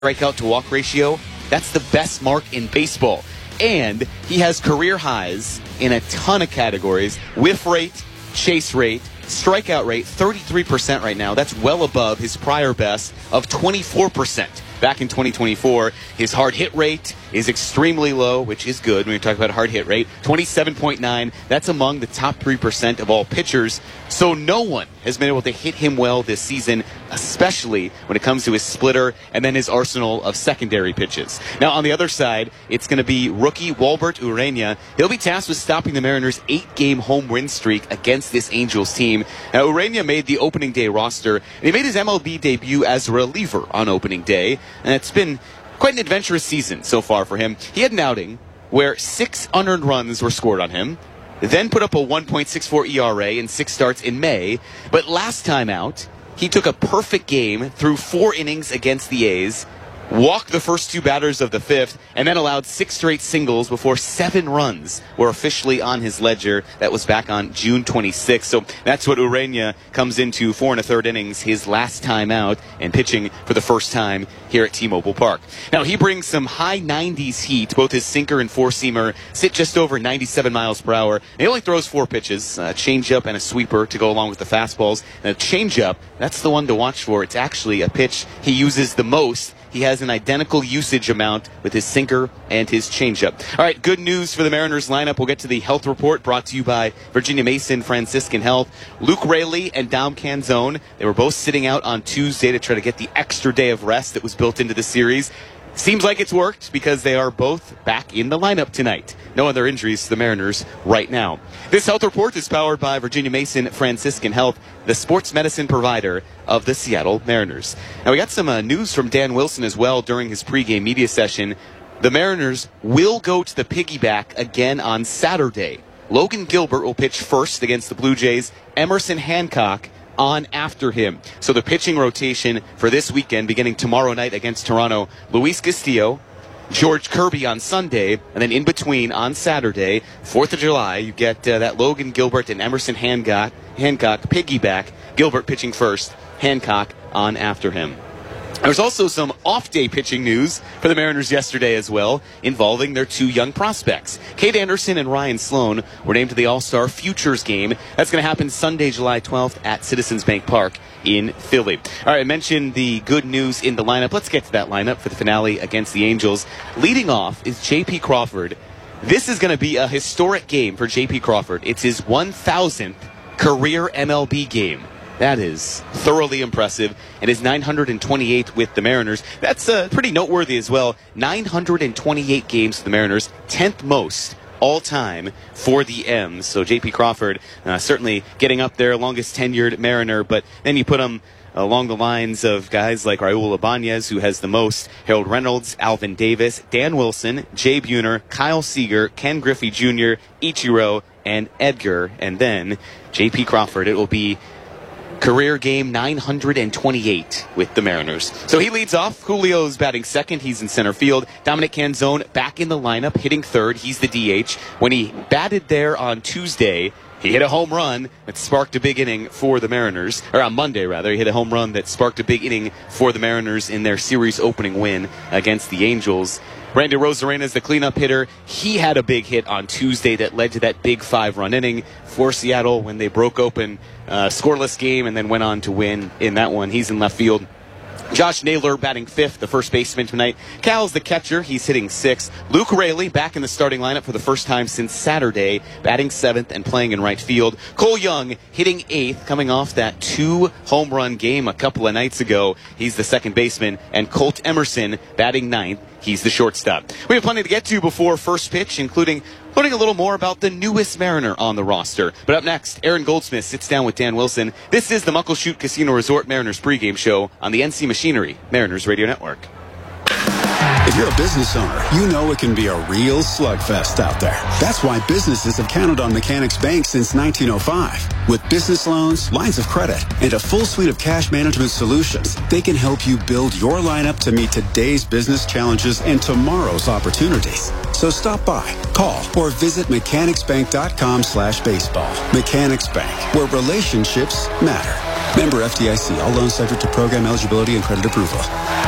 strikeout to walk ratio. That's the best mark in baseball. And he has career highs in a ton of categories. Whiff rate, chase rate, strikeout rate, 33% right now. That's well above his prior best of 24%. Back in 2024, his hard hit rate is extremely low, which is good when you talk about hard hit rate. 27.9. That's among the top 3% of all pitchers. So no one has been able to hit him well this season, especially when it comes to his splitter and then his arsenal of secondary pitches. Now, on the other side, it's going to be rookie Walbert Urena. He'll be tasked with stopping the Mariners' 8-game home win streak against this Angels team. Now, Urena made the opening day roster, and he made his MLB debut as a reliever on opening day. And it's been quite an adventurous season so far for him. He had an outing where 6 unearned runs were scored on him, then put up a 1.64 ERA in 6 starts in May. But last time out, he took a perfect game through 4 innings against the A's, walked the first 2 batters of the 5th, and then allowed 6 straight singles before 7 runs were officially on his ledger. That was back on June 26th. So that's what Urena comes into 4 1/3 innings, his last time out, and pitching for the first time here at T-Mobile Park. Now, he brings some high 90s heat. Both his sinker and 4-seamer sit just over 97 miles per hour. He only throws 4 pitches, a changeup and a sweeper to go along with the fastballs. And a changeup, that's the one to watch for. It's actually a pitch he uses the most. He has an identical usage amount with his sinker and his changeup. All right, good news for the Mariners lineup. We'll get to the health report brought to you by Virginia Mason Franciscan Health. Luke Raley and Dom Canzone, they were both sitting out on Tuesday to try to get the extra day of rest that was built into the series. Seems like it's worked because they are both back in the lineup tonight. No other injuries to the Mariners right now. This health report is powered by Virginia Mason Franciscan Health, the sports medicine provider of the Seattle Mariners. Now, we got some news from Dan Wilson as well during his pregame media session. The Mariners will go to the piggyback again on Saturday. Logan Gilbert will pitch first against the Blue Jays. Emerson Hancock on after him. So the pitching rotation for this weekend, beginning tomorrow night against Toronto, Luis Castillo, George Kirby on Sunday, and then in between on Saturday, 4th of July, you get that Logan Gilbert and Emerson Hancock piggyback. Gilbert pitching first, Hancock on after him. There's also some off-day pitching news for the Mariners yesterday as well, involving their 2 young prospects. Cade Anderson and Ryan Sloan were named to the All-Star Futures game. That's going to happen Sunday, July 12th at Citizens Bank Park in Philly. All right, I mentioned the good news in the lineup. Let's get to that lineup for the finale against the Angels. Leading off is J.P. Crawford. This is going to be a historic game for J.P. Crawford. It's his 1,000th career MLB game. That is thoroughly impressive. And his 928th with the Mariners. That's pretty noteworthy as well. 928 games for the Mariners, 10th most all-time for the M's. So J.P. Crawford certainly getting up there, longest tenured Mariner. But then you put him along the lines of guys like Raul Ibanez, who has the most, Harold Reynolds, Alvin Davis, Dan Wilson, Jay Buhner, Kyle Seager, Ken Griffey Jr., Ichiro, and Edgar. And then J.P. Crawford. It will be career game 928 with the Mariners. So he leads off. Julio's batting second. He's in center field. Dominic Canzone back in the lineup, hitting third. He's the DH. When he batted there on Tuesday, he hit a home run that sparked a big inning for the Mariners. Or on Monday, rather. He hit a home run that sparked a big inning for the Mariners in their series opening win against the Angels. Randy Arozarena is the cleanup hitter. He had a big hit on Tuesday that led to that big 5-run inning for Seattle when they broke open a scoreless game and then went on to win in that one. He's in left field. Josh Naylor batting 5th, the first baseman tonight. Cal's the catcher. He's hitting 6th. Luke Raley back in the starting lineup for the first time since Saturday, batting 7th and playing in right field. Cole Young hitting 8th, coming off that 2-home run game a couple of nights ago. He's the second baseman. And Colt Emerson batting 9th. He's the shortstop. We have plenty to get to before first pitch, including learning a little more about the newest Mariner on the roster. But up next, Aaron Goldsmith sits down with Dan Wilson. This is the Muckleshoot Casino Resort Mariners pregame show on the NC Machinery Mariners Radio Network. If you're a business owner, you know it can be a real slugfest out there. That's why businesses have counted on Mechanics Bank since 1905. With business loans, lines of credit, and a full suite of cash management solutions, they can help you build your lineup to meet today's business challenges and tomorrow's opportunities. So stop by, call, or visit mechanicsbank.com/baseball. Mechanics Bank, where relationships matter. Member FDIC. All loans subject to program eligibility and credit approval.